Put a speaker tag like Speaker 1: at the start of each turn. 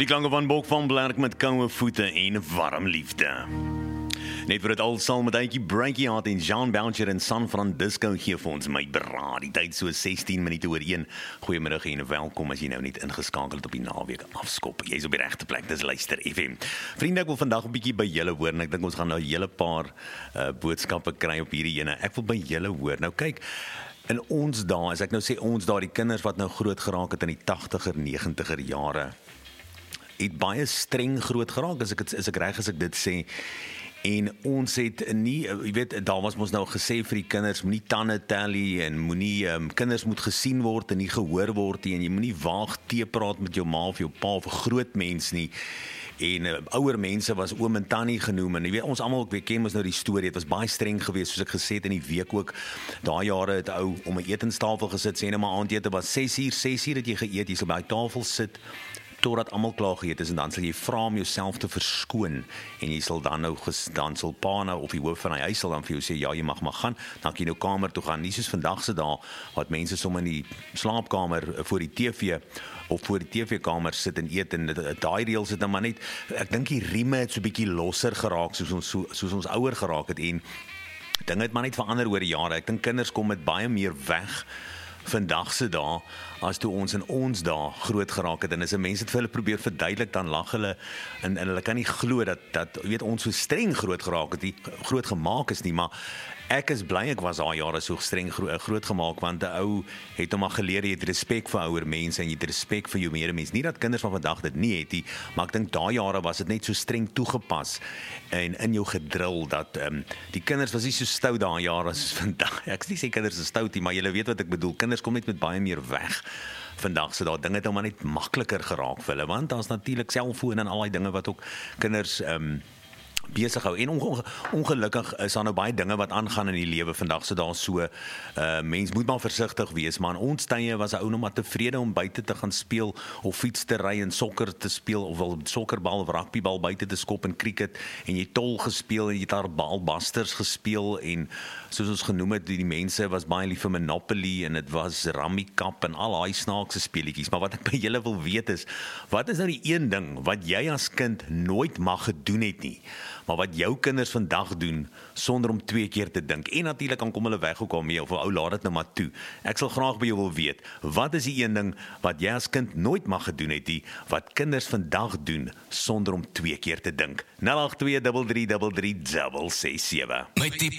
Speaker 1: Die klanke van Bok van Blerk met koue voete en warm liefde. Net vir dit al sal met eentjie Breaky Heart en Jean Boucher en San Francisco gee vir ons my bra. Die tyd so 16 minute oor 1. Goeiemiddag en welkom as jy nou net ingeskakel het op die naweek afskop. Jy's op die regte plek, dis Luister FM. Vriende, ek wil vandag 'n bietjie by julle hoor en ek dink ons gaan nou 'n hele paar boodskappe kry op hierdie ene. Ek wil by julle hoor. Nou kyk, in ons dae, as ek nou sê ons dae, die kinders wat nou groot geraak het in die 80er, 90er jare, het baie streng groot geraak, is ek reg as ek dit sê. En ons het nie, jy weet, daar was ons nou gesê vir die kinders, moenie tande tel nie en moenie, kinders moet gesien word en nie gehoor word nie, en jy moenie waag teepraat met jou ma of jou pa of 'n groot mens nie. En ouer mense was oom en tannie genoem, en jy weet, ons almal ken ons nou die storie, het was baie streng geweest, soos ek gesê het in die week ook. Daai jare het ou om 'n etenstafel gesit, sê net maar aandete was 6 uur het jy geëet, jy sal by die tafel sit totdat almal klaar geëet is, en dan sal jy vra om jouself te verskoon, en jy sal dan nou, dan sal pa nou, of die hoof van die huis sal dan vir jou sê, ja, jy mag maar gaan, dan kan jy nou kamer toe gaan, nie soos vandag se dae, wat mense sommer in die slaapkamer voor die TV, of voor die TV-kamer sit en eet, en daai reëls het nou maar net, ek dink die rieme het so 'n bietjie losser geraak, soos ons ouer geraak het, en dinge het maar net verander oor die jare. Ek dink kinders kom met baie meer weg vandag se dae, as toe ons in ons dae groot geraak het, en as 'n mens dit vir hulle probeer verduidelik, dan lag hulle, en hulle kan nie glo dat jy weet, ons so streng groot geraak het, groot gemaak is nie, maar ek is bly ek was daai jare so streng groot gemaak, want 'n ou het hom maar geleer, jy het respek vir ouer mense, en jy het respek vir jou medemens. Nie dat kinders van vandag dit nie het nie, maar ek dink daai jare was dit net so streng toegepas, en in jou gedrul, dat die kinders was nie so stout daai jare as vandag. Ek sê kinders is stout nie, maar julle weet wat ek bedoel, kinders kom net met baie meer weg vandag, so daai dinge het nou maar net makliker geraak vir hulle, want daar's natuurlik selfoon en al daai dinge wat ook kinders besig hou, en ongelukkig is daar nou baie dinge wat aangaan in die lewe vandag, so daar so, mens moet maar versigtig wees, maar in ons tye was 'n ou nog maar tevrede om buite te gaan speel, of fiets te ry en sokker te speel, of wel sokkerbal of rugbybal buite te skop en cricket, en jy tol gespeel, en jy het daar balbusters gespeel, en soos ons genoem het, die mense was baie lief vir Monopoly, en dit was Rummy Cup, en al daai snaakse speletjies, maar wat ek by julle wil weet is, wat is nou die een ding, wat jy as kind nooit mag gedoen het nie, maar wat jou kinders vandag doen, sonder om 2 keer te dink, en natuurlik dan kom hulle weg ook al mee, of ou laat dit nou maar toe. Ek sal graag by jou wil weet, wat is die een ding, wat jy as kind nooit mag gedoen het nie, wat kinders vandag doen, sonder om 2 keer te dink. 082333367.
Speaker 2: My tip